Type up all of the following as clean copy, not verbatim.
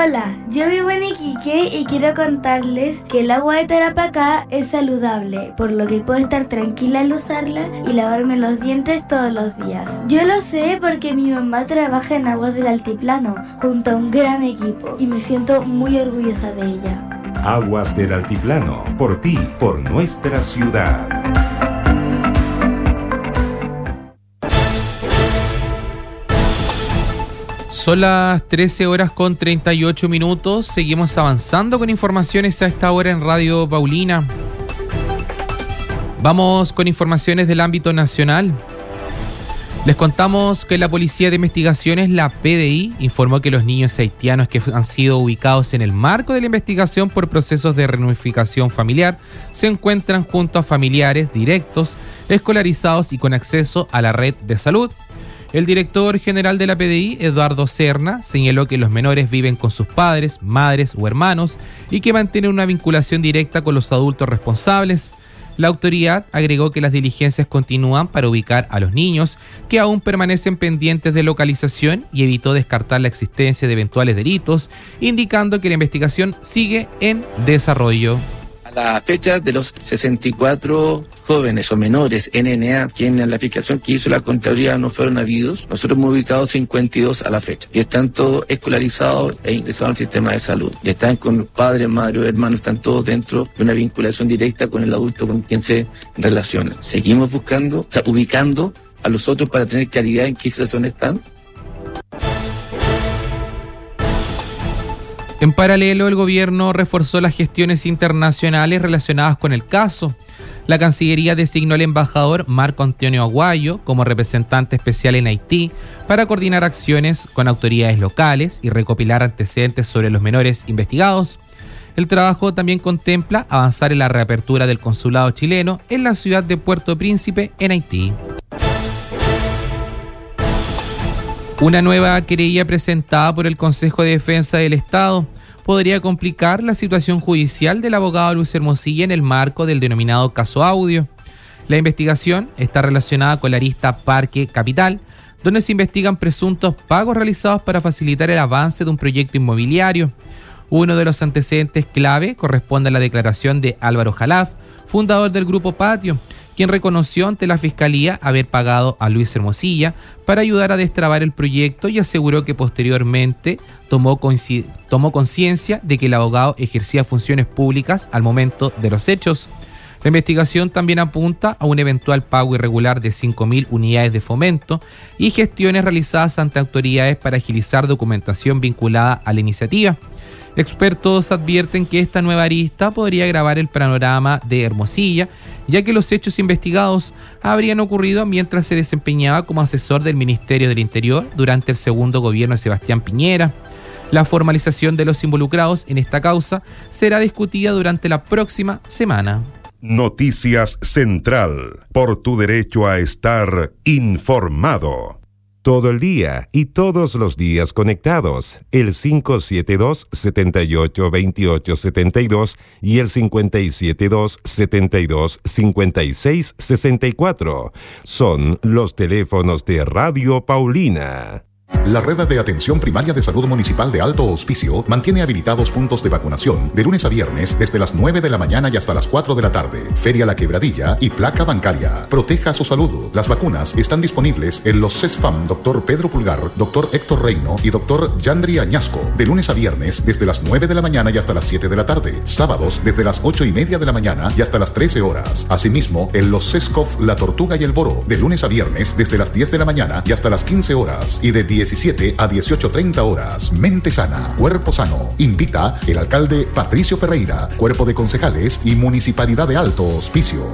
Hola, yo vivo en Iquique y quiero contarles que el agua de Tarapacá es saludable, por lo que puedo estar tranquila al usarla y lavarme los dientes todos los días. Yo lo sé porque mi mamá trabaja en Aguas del Altiplano, junto a un gran equipo, y me siento muy orgullosa de ella. Aguas del Altiplano, por ti, por nuestra ciudad. Son las 13 horas con 38 minutos. Seguimos avanzando con informaciones a esta hora en Radio Paulina. Vamos con informaciones del ámbito nacional. Les contamos que la Policía de Investigaciones, la PDI, informó que los niños haitianos que han sido ubicados en el marco de la investigación por procesos de reunificación familiar se encuentran junto a familiares directos, escolarizados y con acceso a la red de salud. El director general de la PDI, Eduardo Serna, señaló que los menores viven con sus padres, madres o hermanos y que mantienen una vinculación directa con los adultos responsables. La autoridad agregó que las diligencias continúan para ubicar a los niños que aún permanecen pendientes de localización y evitó descartar la existencia de eventuales delitos, indicando que la investigación sigue en desarrollo. A la fecha de los 64 jóvenes o menores NNA, que en la fiscalización que hizo la Contraloría no fueron habidos, nosotros hemos ubicado 52 a la fecha. Y están todos escolarizados e ingresados al sistema de salud. Y están con padres, madres, hermanos, están todos dentro de una vinculación directa con el adulto con quien se relacionan. Seguimos buscando, o sea, ubicando a los otros para tener claridad en qué situación están. En paralelo, el gobierno reforzó las gestiones internacionales relacionadas con el caso. La Cancillería designó al embajador Marco Antonio Aguayo como representante especial en Haití para coordinar acciones con autoridades locales y recopilar antecedentes sobre los menores investigados. El trabajo también contempla avanzar en la reapertura del consulado chileno en la ciudad de Puerto Príncipe, en Haití. Una nueva querella presentada por el Consejo de Defensa del Estado podría complicar la situación judicial del abogado Luis Hermosilla en el marco del denominado caso Audio. La investigación está relacionada con la arista Parque Capital, donde se investigan presuntos pagos realizados para facilitar el avance de un proyecto inmobiliario. Uno de los antecedentes clave corresponde a la declaración de Álvaro Jalaf, fundador del Grupo Patio, quien reconoció ante la Fiscalía haber pagado a Luis Hermosilla para ayudar a destrabar el proyecto y aseguró que posteriormente tomó conciencia de que el abogado ejercía funciones públicas al momento de los hechos. La investigación también apunta a un eventual pago irregular de 5.000 unidades de fomento y gestiones realizadas ante autoridades para agilizar documentación vinculada a la iniciativa. Expertos advierten que esta nueva arista podría agravar el panorama de Hermosilla, ya que los hechos investigados habrían ocurrido mientras se desempeñaba como asesor del Ministerio del Interior durante el segundo gobierno de Sebastián Piñera. La formalización de los involucrados en esta causa será discutida durante la próxima semana. Noticias Central, por tu derecho a estar informado. Todo el día y todos los días conectados. El 572-782872 y el 572-725664 son los teléfonos de Radio Paulina. La Red de Atención Primaria de Salud Municipal de Alto Hospicio mantiene habilitados puntos de vacunación de lunes a viernes desde las 9 de la mañana y hasta las 4 de la tarde. Feria La Quebradilla y Placa Bancaria. Proteja su salud. Las vacunas están disponibles en los CESFAM Dr. Pedro Pulgar, Dr. Héctor Reino y Dr. Yandri Añasco. De lunes a viernes desde las 9 de la mañana y hasta las 7 de la tarde. Sábados desde las 8:30 de la mañana y hasta las 13 horas. Asimismo, en los CESCOF La Tortuga y el Boro. De lunes a viernes desde las 10 de la mañana y hasta las 15 horas. Y de 17 a 18:30 horas. Mente sana, cuerpo sano. Invita el alcalde Patricio Ferreira, cuerpo de concejales y Municipalidad de Alto Hospicio.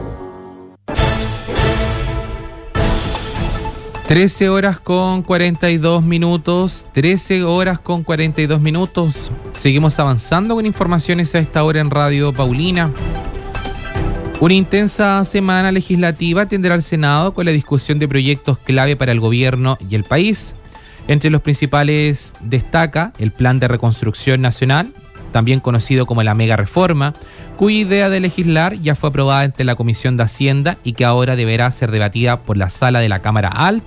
13 horas con 42 minutos. 13 horas con 42 minutos. Seguimos avanzando con informaciones a esta hora en Radio Paulina. Una intensa semana legislativa tendrá el Senado con la discusión de proyectos clave para el gobierno y el país. Entre los principales destaca el Plan de Reconstrucción Nacional, también conocido como la Mega Reforma, cuya idea de legislar ya fue aprobada ante la Comisión de Hacienda y que ahora deberá ser debatida por la Sala de la Cámara Alta